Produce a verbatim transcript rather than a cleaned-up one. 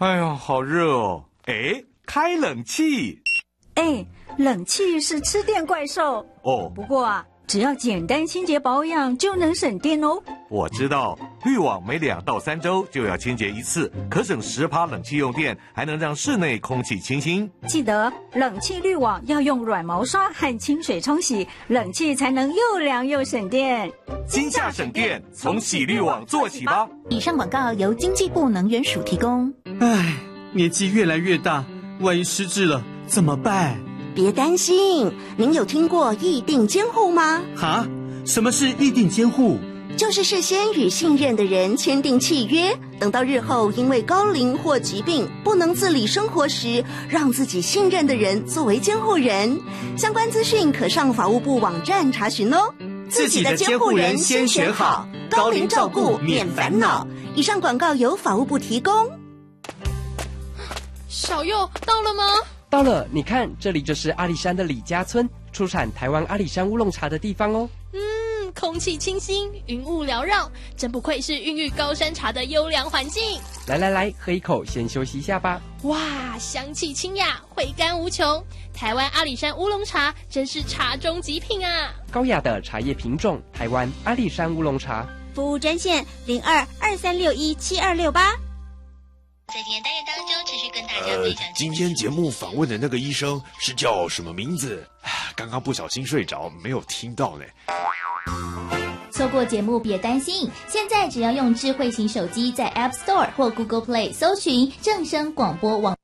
哎呀，好热哦！哎，开冷气。 哎，冷气是吃电怪兽哦。 不过啊，只要简单清洁保养就能省电哦。 我知道，滤网每两到三周就要清洁一次，可省十趴冷气用电，还能让室内空气清新。 记得冷气滤网要用软毛刷和清水冲洗，冷气才能又凉又省电。 今夏省电，从洗滤网做起吧。 以上广告由经济部能源署提供。 唉，年纪越来越大，万一失智了怎么办？ 别担心，您有听过议定监护吗？ 哈？什么是议定监护？ 就是事先与信任的人签订契约，等到日后因为高龄或疾病不能自理生活时，让自己信任的人作为监护人。相关资讯可上法务部网站查询哦。 自己的监护人先选好，高龄照顾免烦恼。 以上广告由法务部提供。 小佑到了吗？ 到了，你看，这里就是阿里山的李家村，出产台湾阿里山乌龙茶的地方哦。 嗯，空气清新，云雾缭绕，真不愧是孕育高山茶的优良环境。 来来来，喝一口，先休息一下吧。 哇，香气清雅，回甘无穷。台湾阿里山乌龙茶真是茶中极品啊！ 高雅的茶叶品种，台湾阿里山乌龙茶。 服务专线零二二三六一七二六八。 在今天单元当中，持续跟大家分享。 呃，今天节目访问的那个医生是叫什么名字？刚刚不小心睡着，没有听到呢。 错过节目别担心，现在只要用智慧型手机在 App Store 或 Google Play 搜寻正声广播网。